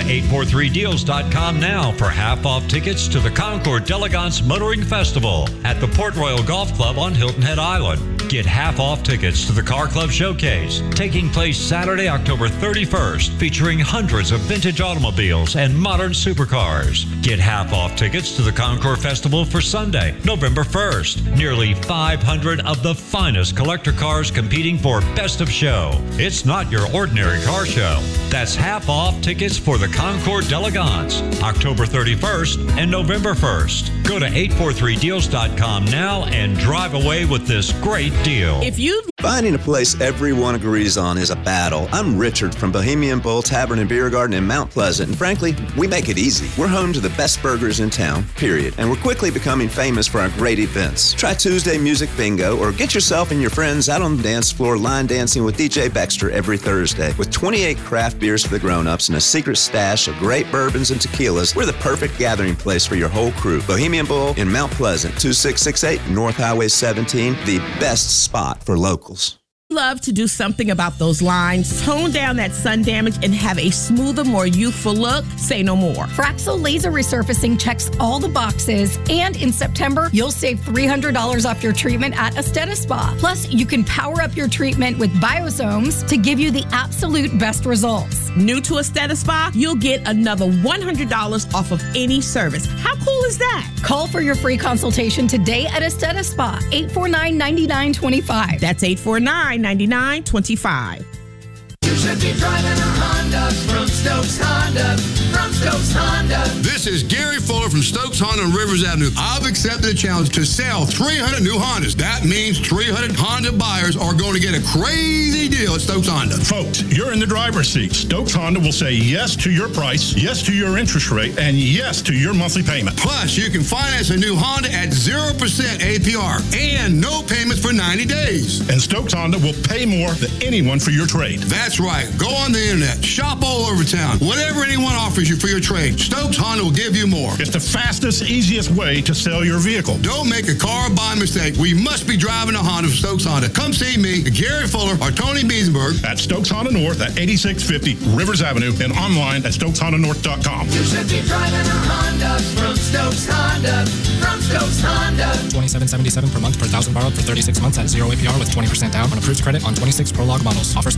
843deals.com now for half-off tickets to the Concord D'Elegance Motoring Festival at the Port Royal Golf Club on Hilton Head Island. Get half-off tickets to the Car Club Showcase, taking place Saturday, October 31st, featuring hundreds of vintage automobiles and modern supercars. Get half-off tickets to the Concord Festival for Sunday, November 1st. Nearly 500 of the finest collector cars competing for Best of Show. It's not your ordinary car show. That's half-off tickets for the Concord D'Elegance, October 31st and November 1st. Go to 843deals.com now and drive away with this great deal. Finding a place everyone agrees on is a battle. I'm Richard from Bohemian Bull Tavern and Beer Garden in Mount Pleasant, and frankly, we make it easy. We're home to the best burgers in town, period, and we're quickly becoming famous for our great events. Try Tuesday Music Bingo, or get yourself and your friends out on the dance floor line dancing with DJ Baxter every Thursday. With 28 craft beers for the grown-ups and a secret stash of great bourbons and tequilas, we're the perfect gathering place for your whole crew. Bohemian Bull in Mount Pleasant, 2668 North Highway 17, the best spot for locals. Love to do something about those lines, tone down that sun damage, and have a smoother, more youthful look? Say no more. Fraxel Laser Resurfacing checks all the boxes, and in September, you'll save $300 off your treatment at Aestheta Spa. Plus, you can power up your treatment with Biosomes to give you the absolute best results. New to Aestheta Spa? You'll get another $100 off of any service. How cool is that? Call for your free consultation today at Aestheta Spa, 849-9925. That's 849-9925. You should be driving a Honda from Stokes Honda. From Stokes Honda. This is Gary Fuller from Stokes Honda on Rivers Avenue. I've accepted a challenge to sell 300 new Hondas. That means 300 Honda buyers are going to get a crazy deal at Stokes Honda. Folks, you're in the driver's seat. Stokes Honda will say yes to your price, yes to your interest rate, and yes to your monthly payment. Plus, you can finance a new Honda at 0% APR and no payments for 90 days. And Stokes Honda will pay more than anyone for your trade. That's right. Go on the internet. Shop all over town. Whatever anyone offers you for your trade, Stokes Honda will give you more. It's the fastest, easiest way to sell your vehicle. Don't make a car buy mistake. We must be driving a Honda from Stokes Honda. Come see me, Gary Fuller, or Tony Biesenberg at Stokes Honda North at 8650 Rivers Avenue and online at StokesHondaNorth.com. You should be driving a Honda from Stokes Honda. From Stokes Honda. $27.77 per month per thousand borrowed for 36 months at 0 APR with 20% down on approved credit on 26 Prologue models. Offers